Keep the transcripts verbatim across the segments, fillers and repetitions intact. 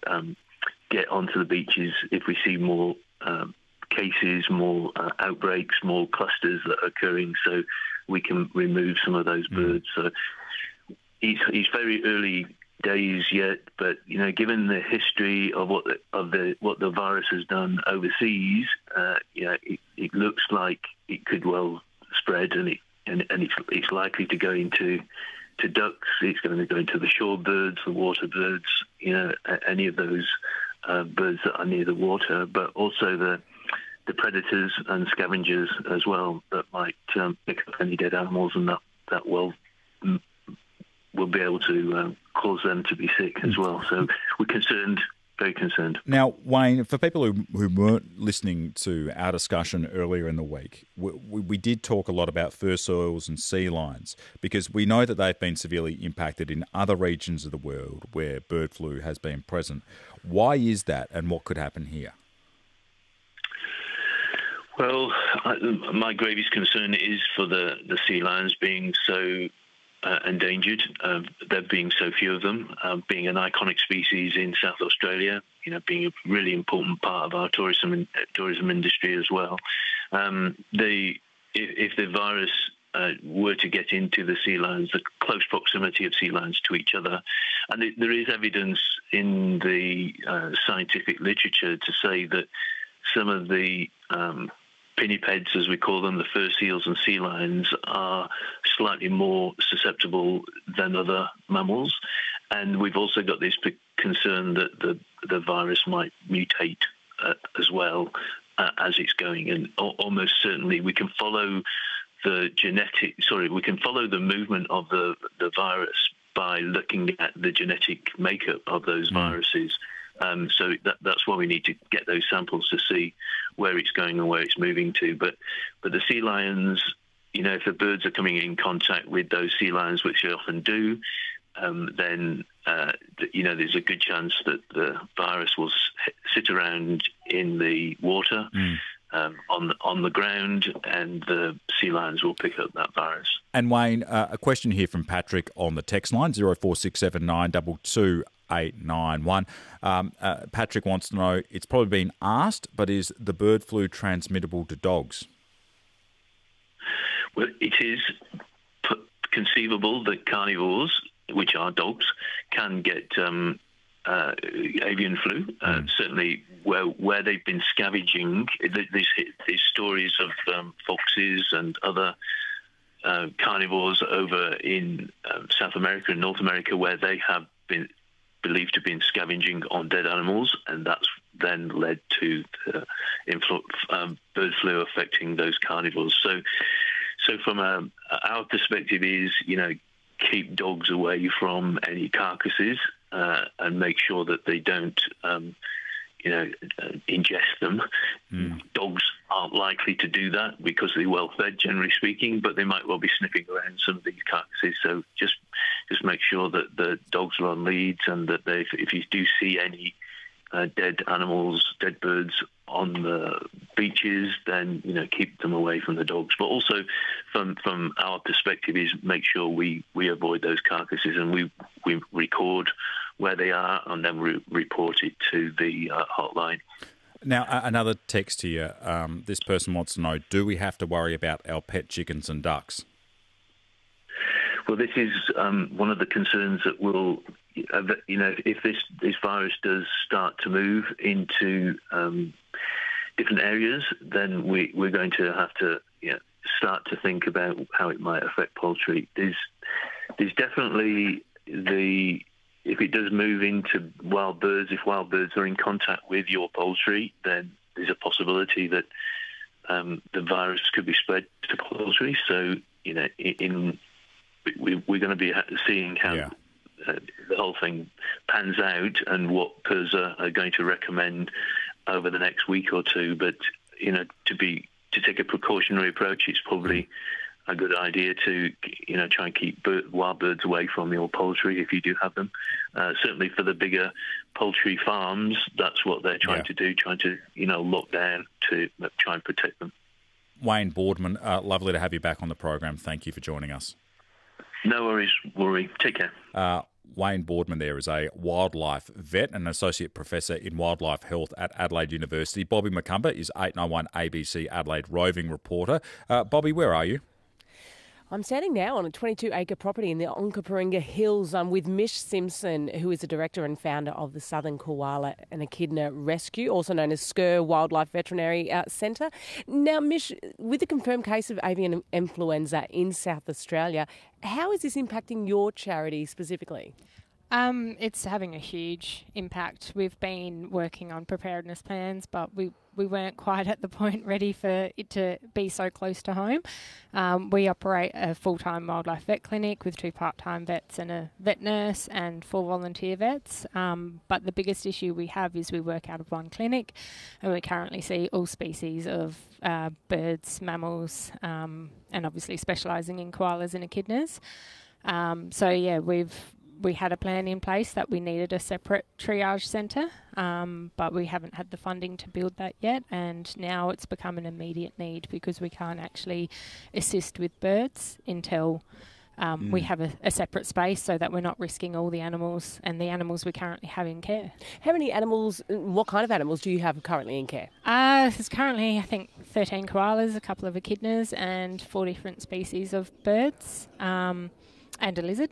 um, get onto the beaches if we see more um, cases, more uh, outbreaks, more clusters that are occurring, so we can remove some of those birds. Mm. So it's, it's very early days yet, but you know, given the history of what the, of the what the virus has done overseas, uh, you know, it, it looks like it could well spread, and it and, and it's, it's likely to go into to ducks. It's going to go into the shorebirds, the water birds, you know, any of those uh, birds that are near the water, but also the the predators and scavengers as well that might um, pick up any dead animals, and that that will will be able to um, cause them to be sick as well. So we're concerned, very concerned. Now, Wayne, for people who, who weren't listening to our discussion earlier in the week, we, we did talk a lot about fur seals and sea lions, because we know that they've been severely impacted in other regions of the world where bird flu has been present. Why is that, and what could happen here? Well, I, my gravest concern is for the, the sea lions being so uh, endangered, uh, there being so few of them, uh, being an iconic species in South Australia, you know, being a really important part of our tourism tourism industry as well. Um, the if, if the virus uh, were to get into the sea lions, the close proximity of sea lions to each other, and it, there is evidence in the uh, scientific literature to say that some of the um, pinnipeds, as we call them, the fur seals and sea lions, are slightly more susceptible than other mammals. And we've also got this concern that the, the virus might mutate uh, as well uh, as it's going. And almost certainly we can follow the genetic, sorry, we can follow the movement of the, the virus by looking at the genetic makeup of those mm. viruses. Um, so that, that's why we need to get those samples to see where it's going and where it's moving to. But but the sea lions, you know, if the birds are coming in contact with those sea lions, which they often do, um, then, uh, you know, there's a good chance that the virus will sit around in the water, mm. um, on, the, on the ground, and the sea lions will pick up that virus. And Wayne, uh, a question here from Patrick on the text line, zero four six seven nine two two eight nine one. Um, uh, Patrick wants to know, it's probably been asked, but is the bird flu transmittable to dogs? Well, it is conceivable that carnivores, which are dogs, can get um, uh, avian flu. Uh, mm. Certainly where where they've been scavenging, there's, there's stories of um, foxes and other uh, carnivores over in um, South America and North America where they have been believed to have been scavenging on dead animals, and that's then led to the influ- um, bird flu affecting those carnivores. So, so from a, our perspective is, you know, keep dogs away from any carcasses uh, and make sure that they don't, um, you know, uh, ingest them. Mm. Dogs aren't likely to do that because they're well fed, generally speaking, but they might well be sniffing around some of these carcasses. So just just make sure that the dogs are on leads, and that they, if you do see any uh, dead animals, dead birds on the beaches, then, you know, keep them away from the dogs. But also from from our perspective is make sure we, we avoid those carcasses, and we, we record where they are, and then we report it to the uh, hotline. Now, another text here. Um, this person wants to know, do we have to worry about our pet chickens and ducks? Well, this is um, one of the concerns that will, uh, you know, if this, this virus does start to move into um, different areas, then we, we're going to have to, you know, start to think about how it might affect poultry. There's, there's definitely the... If it does move into wild birds, if wild birds are in contact with your poultry, then there's a possibility that um, the virus could be spread to poultry. So, you know, in, we, we're going to be seeing how yeah. uh, the whole thing pans out and what P I R S are, are going to recommend over the next week or two. But, you know, to be to take a precautionary approach, it's probably a good idea to, you know, try and keep bird, wild birds away from your poultry if you do have them. Uh, certainly for the bigger poultry farms, that's what they're trying yeah. to do, trying to, you know, lock down to try and protect them. Wayne Boardman, uh, lovely to have you back on the program. Thank you for joining us. No worries, Rory. Take care. Uh, Wayne Boardman there is a wildlife vet and an associate professor in wildlife health at Adelaide University. Bobby Macumber is eight nine one A B C Adelaide roving reporter. Uh, Bobby, where are you? I'm standing now on a twenty-two acre property in the Onkaparinga Hills um, with Mish Simpson, who is the director and founder of the Southern Koala and Echidna Rescue, also known as Sker Wildlife Veterinary uh, Centre. Now, Mish, with the confirmed case of avian influenza in South Australia, how is this impacting your charity specifically? Um, it's having a huge impact. We've been working on preparedness plans, but we, we weren't quite at the point ready for it to be so close to home. Um, we operate a full-time wildlife vet clinic with two part-time vets and a vet nurse and four volunteer vets. Um, but the biggest issue we have is we work out of one clinic, and we currently see all species of uh, birds, mammals, um, and obviously specialising in koalas and echidnas. Um, so, yeah, we've... We had a plan in place that we needed a separate triage centre, um, but we haven't had the funding to build that yet, and now it's become an immediate need because we can't actually assist with birds until um, mm. we have a, a separate space so that we're not risking all the animals and the animals we currently have in care. How many animals, what kind of animals do you have currently in care? Uh, there's currently, I think, thirteen koalas, a couple of echidnas and four different species of birds. Um, And a lizard.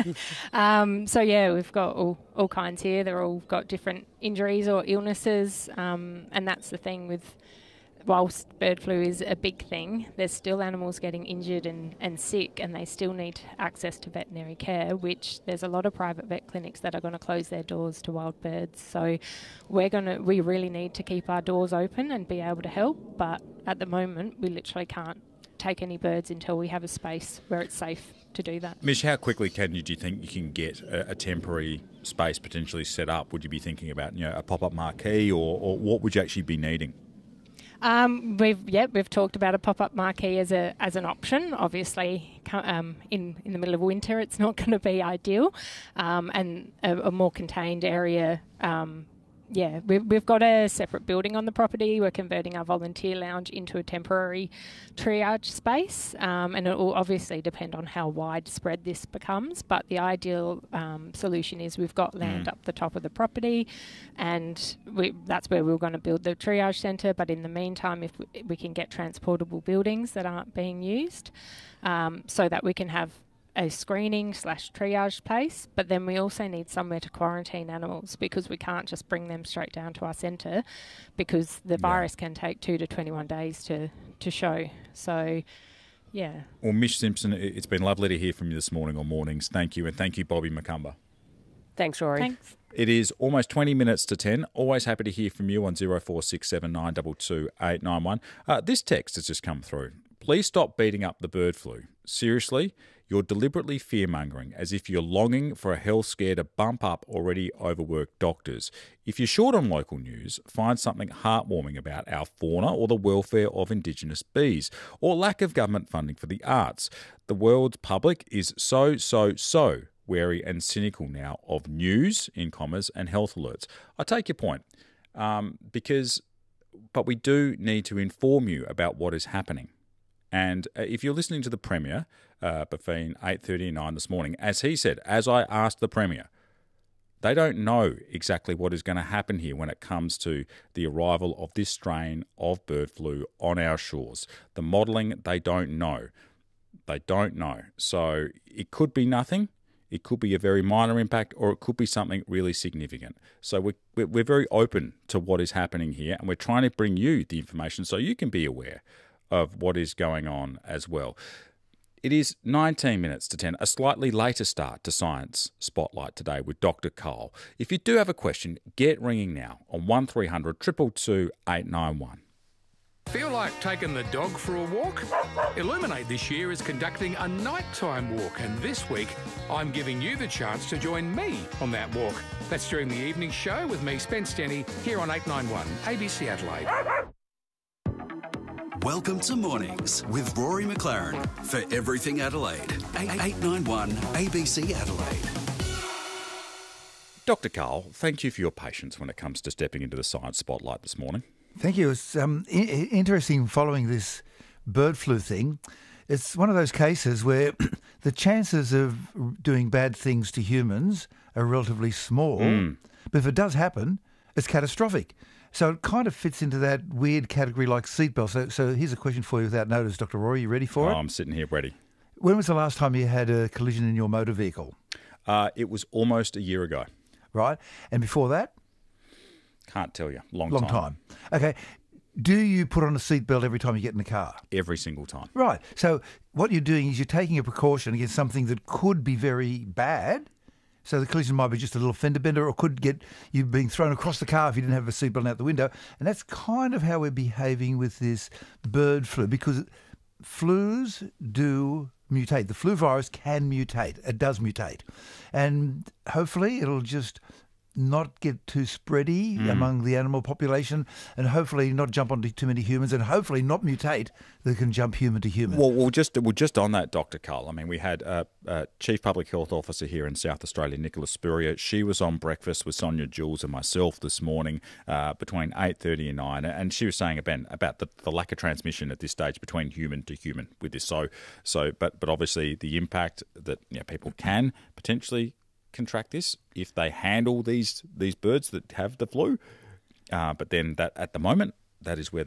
um, so, yeah, we've got all, all kinds here. They're all got different injuries or illnesses. Um, and that's the thing with, whilst bird flu is a big thing, there's still animals getting injured and, and sick, and they still need access to veterinary care, which there's a lot of private vet clinics that are going to close their doors to wild birds. So we're going to, we really need to keep our doors open and be able to help. But at the moment, we literally can't take any birds until we have a space where it's safe to do that. Mish, how quickly can you, do you think you can get a, a temporary space potentially set up? Would you be thinking about, you know, a pop-up marquee, or, or what would you actually be needing? Um, we've yeah we've talked about a pop-up marquee as a as an option. Obviously, um, in in the middle of winter, it's not going to be ideal, um, and a, a more contained area. Um, Yeah, we've, we've got a separate building on the property. We're converting our volunteer lounge into a temporary triage space, um, and it will obviously depend on how widespread this becomes. But the ideal um, solution is we've got land mm. up the top of the property, and we, that's where we're going to build the triage centre. But in the meantime, if we, we can get transportable buildings that aren't being used, um, so that we can have a screening slash triage place, but then we also need somewhere to quarantine animals, because we can't just bring them straight down to our centre, because the yeah. virus can take two to twenty-one days to, to show. So, yeah. Well, Mish Simpson, it's been lovely to hear from you this morning on Mornings. Thank you, and thank you, Bobby Macumber. Thanks, Rory. Thanks. It is almost twenty minutes to ten. Always happy to hear from you on zero four six seven nine two two eight nine one. Uh, this text has just come through. Please stop beating up the bird flu. Seriously, you're deliberately fear-mongering as if you're longing for a health scare to bump up already overworked doctors. If you're short on local news, find something heartwarming about our fauna or the welfare of Indigenous bees, or lack of government funding for the arts. The world's public is so, so, so wary and cynical now of news, in commas, and health alerts. I take your point, um, because, but we do need to inform you about what is happening. And if you're listening to the Premier uh, between eight thirty and nine this morning, as he said, as I asked the Premier, they don't know exactly what is going to happen here when it comes to the arrival of this strain of bird flu on our shores. The modelling, they don't know. They don't know. So it could be nothing. It could be a very minor impact, or it could be something really significant. So we're, we're very open to what is happening here, and we're trying to bring you the information so you can be aware of what is going on as well. It is nineteen minutes to ten, a slightly later start to Science Spotlight today with Doctor Cole. If you do have a question, get ringing now on one three hundred two two two eight nine one. Feel like taking the dog for a walk? Illuminate this year is conducting a nighttime walk, and this week I'm giving you the chance to join me on that walk. That's during the evening show with me, Spence Denny, here on eight ninety-one A B C Adelaide. Welcome to Mornings with Rory McLaren for Everything Adelaide. eight ninety-one A B C Adelaide. Doctor Cole, thank you for your patience when it comes to stepping into the Science Spotlight this morning. Thank you. It's um, I- interesting following this bird flu thing. it's one of those cases where the chances of doing bad things to humans are relatively small. Mm. But if it does happen, it's catastrophic. So it kind of fits into that weird category like seatbelts. So, so here's a question for you without notice, Doctor Rory. You ready for Oh, it? I'm sitting here ready. When was the last time you had a collision in your motor vehicle? Uh, it was almost a year ago. Right? And before that? Can't tell you. Long, Long time. time. Okay. Do you put on a seatbelt every time you get in the car? Every single time. Right. So what you're doing is you're taking a precaution against something that could be very bad. So the collision might be just a little fender bender, or could get you being thrown across the car if you didn't have a seatbelt out the window. And that's kind of how we're behaving with this bird flu, because flus do mutate. The flu virus can mutate. It does mutate. And hopefully it'll just not get too spready mm. among the animal population, and hopefully not jump onto too many humans, and hopefully not mutate that can jump human to human. Well, we'll just well, just on that, Doctor Carl. I mean, we had a, a Chief Public Health Officer here in South Australia, Nicola Spurrier. She was on breakfast with Sonia Jules and myself this morning uh, between eight thirty and nine, and she was saying about, about the, the lack of transmission at this stage between human to human with this. So, so, but but obviously the impact that you know, people can potentially contract this if they handle these these birds that have the flu, uh, but then that at the moment that is where